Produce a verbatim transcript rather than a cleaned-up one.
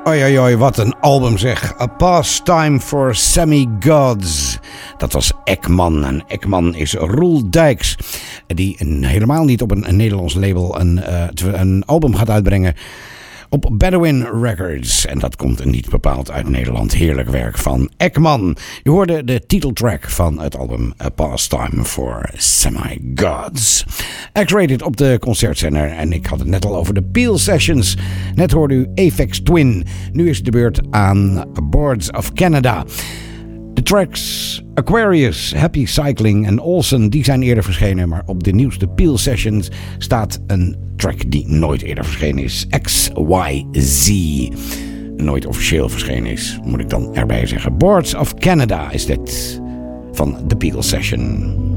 Oi, oi, oi, wat een album zeg. A Pastime for Semi-Gods. Dat was Ekman. En Ekman is Roel Dijks. Die een, helemaal niet op een, een Nederlands label een, uh, een album gaat uitbrengen. Op Bedouin Records. En dat komt niet bepaald uit Nederland. Heerlijk werk van Ekman. Je hoorde de titeltrack van het album A Pastime for Semi-Gods. X-Rated op de concertzender. En ik had het net al over de Peel Sessions. Net hoorde u Aphex Twin. Nu is het de beurt aan Boards of Canada. De tracks Aquarius, Happy Cycling en Olsen, die zijn eerder verschenen. Maar op de nieuwste Peel Sessions staat een track die nooit eerder verschenen is. X Y Z. Nooit officieel verschenen is, moet ik dan erbij zeggen. Boards of Canada is dit van de Peel Session.